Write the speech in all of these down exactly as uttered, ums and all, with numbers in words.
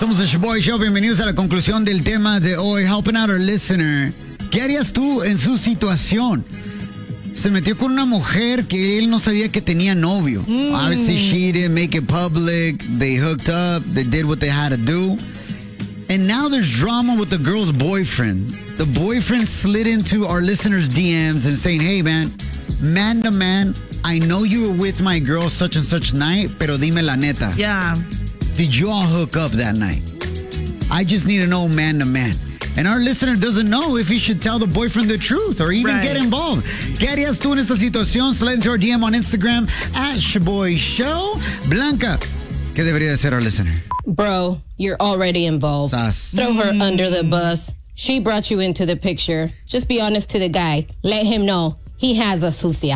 Somos el Shoboy Show. Bienvenidos a la conclusión del tema de hoy. Helping out our listener. ¿Qué harías tú en su situación? Se metió con una mujer que él no sabía que tenía novio. Mm. Obviously, she didn't make it public. They hooked up. They did what they had to do. And now there's drama with the girl's boyfriend. The boyfriend slid into our listeners' D Ms and saying, hey, man, man to man, I know you were with my girl such and such night, pero dime la neta. Yeah. Did you all hook up that night? I just need to know man to man. And our listener doesn't know if he should tell the boyfriend the truth or even right. get involved. ¿Qué harías tú en esta situación? Slide into our D M on Instagram at Shoboy Show. Blanca, ¿qué debería de hacer our listener? Bro, you're already involved. Sas. Throw her mm. under the bus. She brought you into the picture. Just be honest to the guy. Let him know he has a sucia.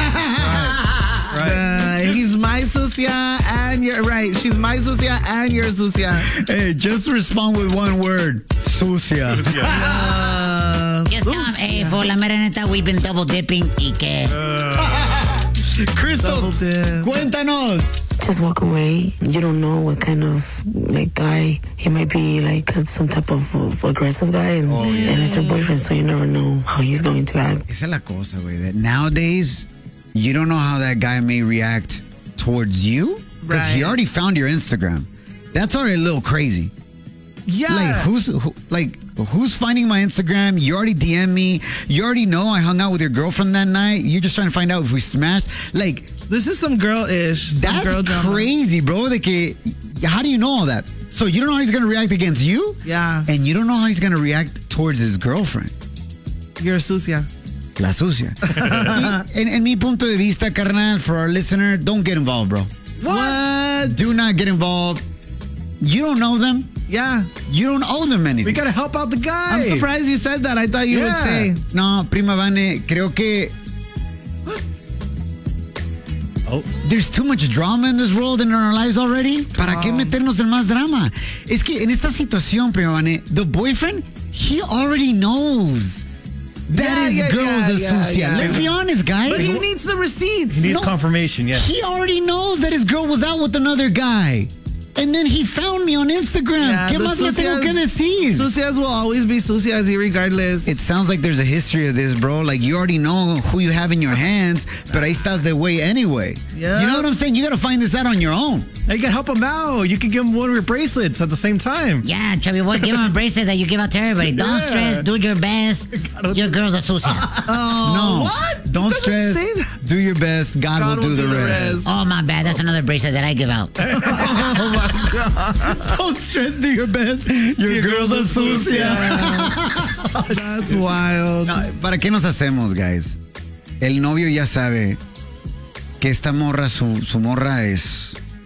right. right. Uh, he's my sucia and you're right. She's my sucia and you're sucia. Hey, just respond with one word. Sucia. sucia. Uh, just tell him, hey, for la mera neta, we've been double dipping y que... Uh, Crystal, cuéntanos. Just walk away. You don't know what kind of like guy he might be, like some type of, of aggressive guy, and, oh, yeah. and it's your boyfriend, so you never know how he's going to act. Esa es la cosa, güey. That nowadays, you don't know how that guy may react towards you because right. he already found your Instagram. That's already a little crazy. Yeah. Like who's who, like who's finding my Instagram? You already D M me. You already know I hung out with your girlfriend that night. You're just trying to find out if we smashed. Like this is some girl-ish. Some that's girl crazy, bro. Like, how do you know all that? So you don't know how he's gonna react against you? Yeah. And you don't know how he's gonna react towards his girlfriend. You're sucia. La sucia. en, en mi punto de vista, carnal, for our listener, don't get involved, bro. What? Do not get involved. You don't know them. Yeah. You don't owe them anything. We gotta help out the guy. I'm surprised you said that. I thought you yeah. would say. No, Prima Vane, creo que... Oh. There's too much drama in this world and in our lives already. ¿Para oh. qué meternos en más drama? Es que en esta situación, Prima Vane, the boyfriend, he already knows that yeah, his yeah, girl's yeah, a yeah, sucia. yeah. Let's be honest, guys. But he needs the receipts. He needs no, confirmation, yeah. He already knows that his girl was out with another guy. And then he found me on Instagram. Yeah, ¿Qué más le tengo que decir? Sucias will always be sucias regardless. It sounds like there's a history of this, bro. Like, you already know who you have in your hands, pero ahí estás de way anyway. Yeah. You know what I'm saying? You got to find this out on your own. You can help him out. You can give him one of your bracelets at the same time. Yeah, chubby boy, give him a bracelet that you give out to everybody. Don't yeah. stress. Do your best. Your girl's a sucia. Oh, no. What? Don't stress. Do your best. God, God will, will do, do the, the rest. rest. Oh, my bad. That's another bracelet that I give out. Oh, my God. Don't stress. Do your best. Your, your girl's, girl's a sucia. That's wild. No, ¿para qué nos hacemos, guys? El novio ya sabe que esta morra, su, su morra es...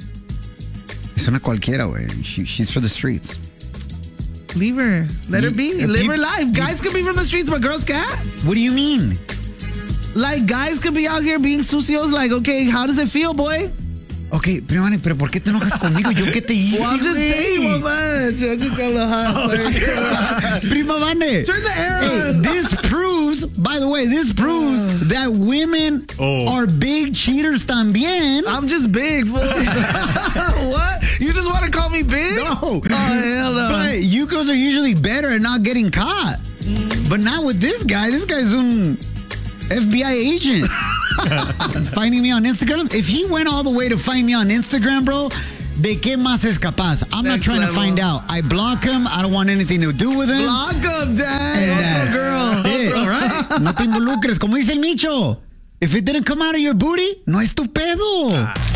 Es una cualquiera, güey. She, she's for the streets. Leave her. Let her be. Uh, Live peop- her life. Guys can be from the streets, but girls can't. What do you mean? Like, guys could be out here being sucios. Like, okay, how does it feel, boy? Okay, pero, pero ¿por qué te enojas conmigo? ¿Yo qué te hice, well, I'm just güey? saying, well, man. I just got a little hot. Oh, Prima Vane. Turn the air hey, on. This proves, by the way, this proves uh, that women oh. are big cheaters también. I'm just big, fool. What? You just want to call me big? No. Oh, hell no. But you girls are usually better at not getting caught. Mm. But not with this guy. This guy's un F B I agent. Finding me on Instagram. If he went all the way to find me on Instagram, bro, ¿de qué más es capaz? I'm Next not trying level. to find out. I block him. I don't want anything to do with him. Block him, dad. Otro girl. It, all right? No te involucres. Como dice el Micho, if it didn't come out of your booty, no es tu pedo. Ah.